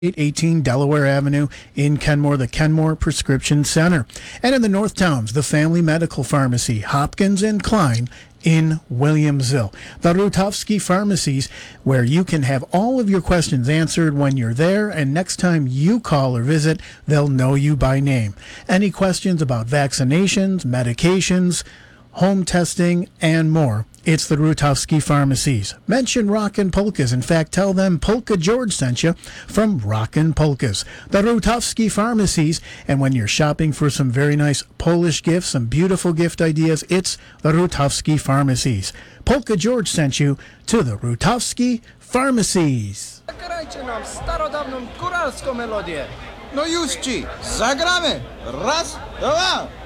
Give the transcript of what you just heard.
18 Delaware Avenue in Kenmore, the Kenmore Prescription Center. And in the North Towns, the Family Medical Pharmacy, Hopkins and Klein in Williamsville. The Rutowski Pharmacies, where you can have all of your questions answered when you're there, and next time you call or visit, they'll know you by name. Any questions about vaccinations, medications, home testing, and more, it's the Rutowski Pharmacies. Mention Rockin' Polkas. In fact, tell them Polka George sent you from Rockin' Polkas. The Rutowski Pharmacies. And when you're shopping for some very nice Polish gifts, some beautiful gift ideas, it's the Rutowski Pharmacies. Polka George sent you to the Rutowski Pharmacies. Zagrajcie nam starodawną góralską melodię. No już ci, zagramy! Raz, dwa!